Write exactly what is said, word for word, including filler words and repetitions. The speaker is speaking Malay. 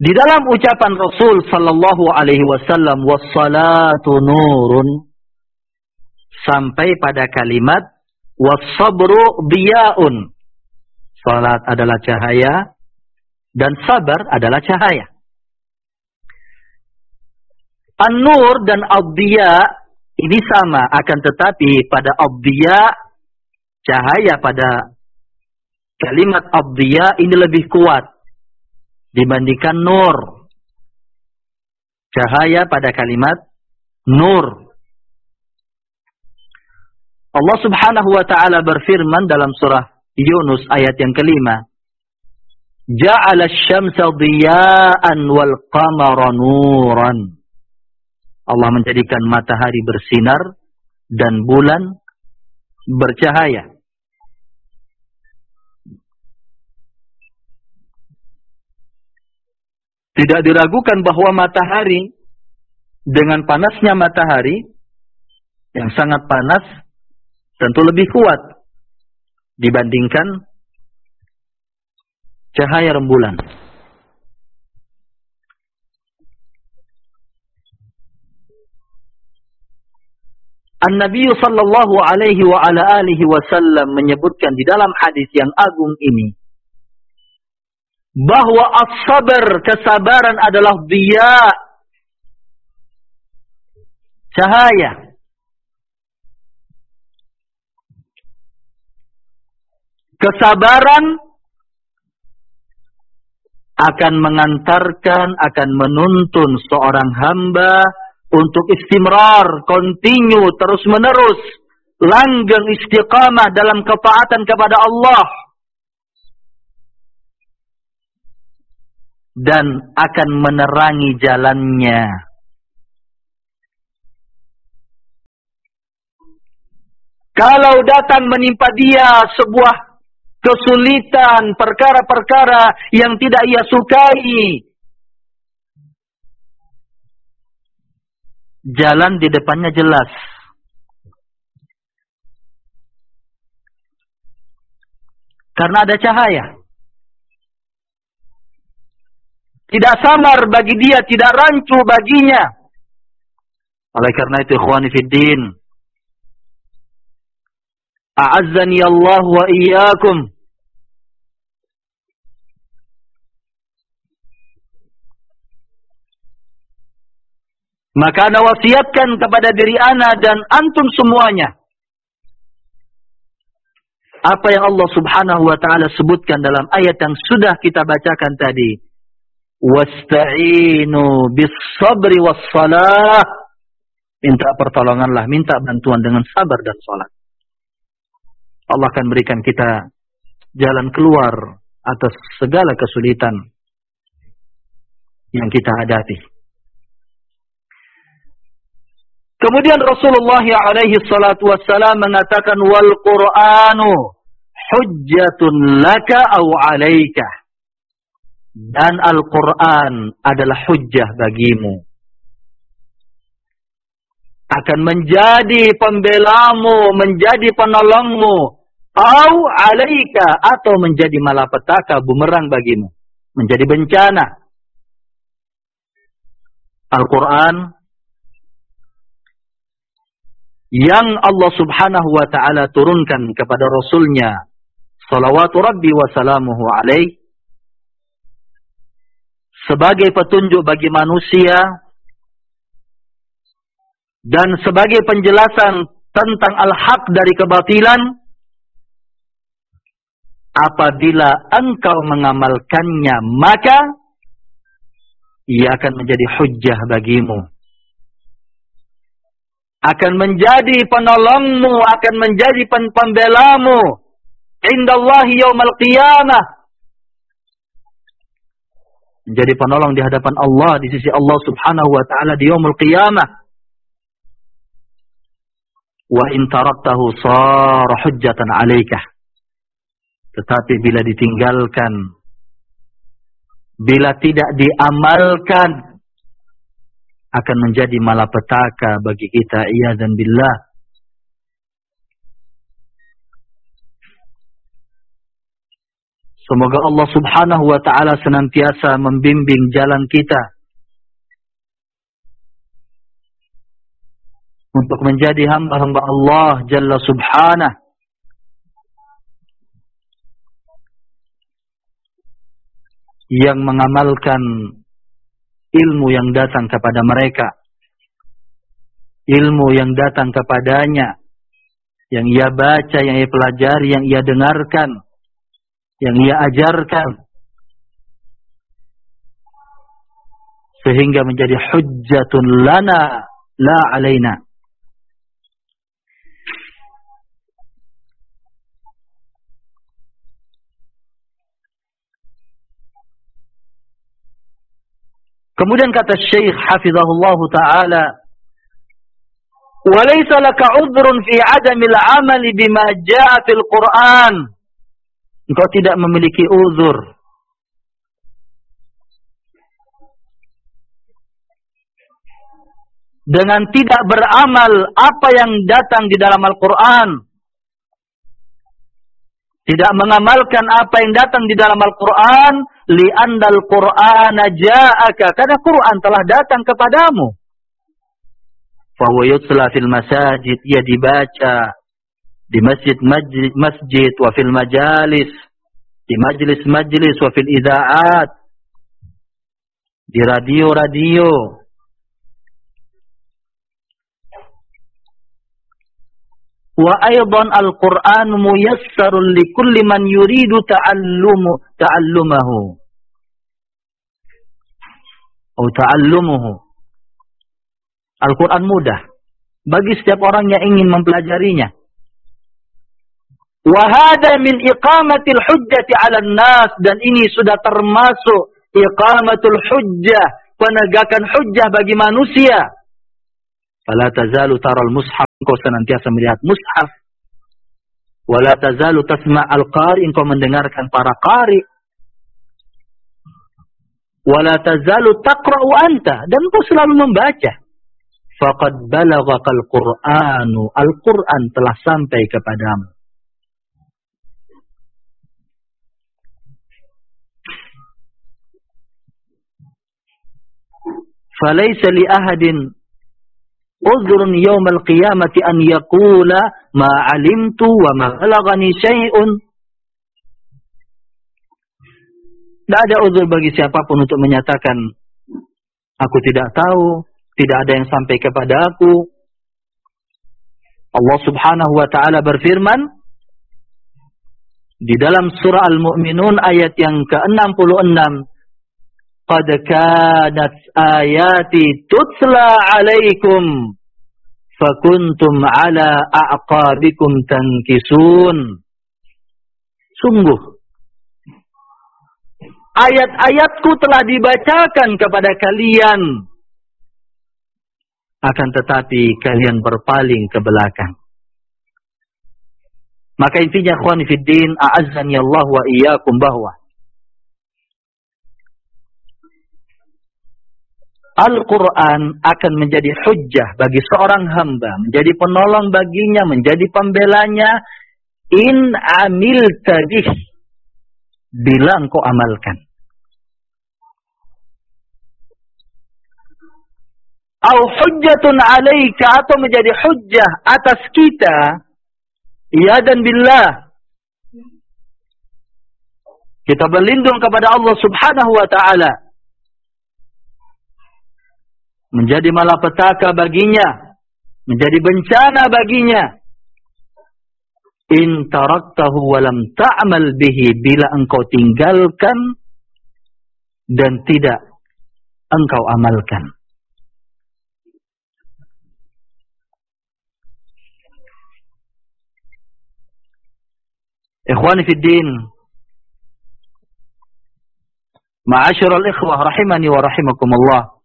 Di dalam ucapan Rasul sallallahu alaihi wasallam, was-salatu nurun, sampai pada kalimat was-sabru diya'un. Salat adalah cahaya dan sabar adalah cahaya. An-nur dan ad-diya ini sama, akan tetapi pada ad-diya, cahaya pada kalimat ad-diya ini lebih kuat dibandingkan nur. Cahaya pada kalimat nur. Allah Subhanahu wa taala berfirman dalam surah Yunus ayat yang kelima, Ja'ala asy-syamsa diya'an wal qamara nuran. Allah menjadikan matahari bersinar dan bulan bercahaya. Tidak diragukan bahwa matahari, dengan panasnya matahari yang sangat panas, tentu lebih kuat dibandingkan cahaya rembulan. An-Nabi sallallahu alaihi wa ala alihi wasallam menyebutkan di dalam hadis yang agung ini bahwa as-sabr, kesabaran adalah diya, cahaya. Kesabaran akan mengantarkan, akan menuntun seorang hamba untuk istimrar, continue, terus menerus, langgeng istiqamah dalam ketaatan kepada Allah. Dan akan menerangi jalannya. Kalau datang menimpa dia sebuah kesulitan, perkara-perkara yang tidak ia sukai, jalan di depannya jelas. Karena ada cahaya. Tidak samar bagi dia, tidak rancu baginya. Oleh karena itu, ikhwani fiddin, a'azzani Allah wa iyyakum. Maka ana wasiatkan kepada diri ana dan antum semuanya apa yang Allah Subhanahu wa taala sebutkan dalam ayat yang sudah kita bacakan tadi. Wasta'inu bis-sabri was-salah. Minta pertolonganlah, minta bantuan dengan sabar dan salat. Allah akan berikan kita jalan keluar atas segala kesulitan yang kita hadapi. Kemudian Rasulullah alaihi salatu wassalam mengatakan, wal Qur'anu hujjatun laka aw 'alaika. Dan Al-Quran adalah hujjah bagimu. Akan menjadi pembelamu, menjadi penolongmu. Au 'alaika, atau menjadi malapetaka, bumerang bagimu. Menjadi bencana. Al-Quran yang Allah Subhanahu wa ta'ala turunkan kepada Rasulnya, salawatu Rabbi wa salamuhu alaih, sebagai petunjuk bagi manusia dan sebagai penjelasan tentang al-haq dari kebatilan. Apabila engkau mengamalkannya, maka ia akan menjadi hujjah bagimu, akan menjadi penolongmu, akan menjadi pembelamu indallahi yaumal qiyamah, menjadi penolong di hadapan Allah, di sisi Allah Subhanahu wa ta'ala di yaumul qiyamah. Wa in taraktahu sara hujjatan 'alaika. Tetapi bila ditinggalkan, bila tidak diamalkan, akan menjadi malapetaka bagi kita, iyadzan billah. Semoga Allah subhanahu wa ta'ala senantiasa membimbing jalan kita untuk menjadi hamba-hamba Allah Jalla subhanahu, yang mengamalkan ilmu yang datang kepada mereka, ilmu yang datang kepadanya, yang ia baca, yang ia pelajari, yang ia dengarkan, yang ia ajarkan, sehingga menjadi hujjatun lana la alaina. Kemudian kata Syekh hafizahullah taala, "Wa laysa laka 'udhrun fi 'adamil 'amali bima jaa'a fil Qur'an." Engkau tidak memiliki uzur dengan tidak beramal apa yang datang di dalam Al-Quran, tidak mengamalkan apa yang datang di dalam Al-Quran, li'andal Qur'ana ja'aka, karena Quran telah datang kepadamu. Fa huwa yutla fil masajid, ia dibaca di masjid masjid, masjid wa fil majalis, di majlis-majlis, wa fil idha'at, di radio-radio. Wa aydan al-Qur'an muyassarun likulli man yuridu ta'allumu ta'allumahu atau ta'allumuhu. Al-Qur'an mudah bagi setiap orang yang ingin mempelajarinya. Wa hada min iqamatil hujjati 'alan nas, dan ini sudah termasuk iqamatul hujjah, penegakan hujjah bagi manusia. Fala tazalu taral mushaf, engkau senantiasa melihat mushaf. Wala tazalu tasma' al-qari, engkau mendengarkan para qari. Wala tazalu taqra'u anta, dan engkau selalu membaca. Faqad balaghakal Qur'anu, Al-Qur'an telah sampai kepadamu. Falaysa li ahadin uzrun yawmal qiyamati an yaqula ma 'alimtu wa ma balaghani syai'un. Tidak ada uzur bagi siapapun untuk menyatakan aku tidak tahu, tidak ada yang sampai kepada aku. Allah Subhanahu wa taala berfirman di dalam surah Al-Mu'minun ayat yang ke enam puluh enam, "Qad kanat ayati tutla 'alaikum fakuntum 'ala a'qabikum tankisun." Sungguh ayat-ayatku telah dibacakan kepada kalian, akan tetapi kalian berpaling ke belakang. Maka intinya ikhwani fid din, a'azzani Allah wa iyyakum, bahwa Al-Quran akan menjadi hujjah bagi seorang hamba, menjadi penolong baginya, menjadi pembelanya, in amil tadih, bila engkau amalkan. Au hujjatun alaika, atau menjadi hujjah atas kita, ya dan billah. Kita berlindung kepada Allah Subhanahu wa ta'ala, menjadi malapetaka baginya, menjadi bencana baginya. In taraktahu walam ta'mal bihi, bila engkau tinggalkan dan tidak engkau amalkan. Ikhwani fid din, ma'asyiral ikhwah rahimani wa rahimakumullah.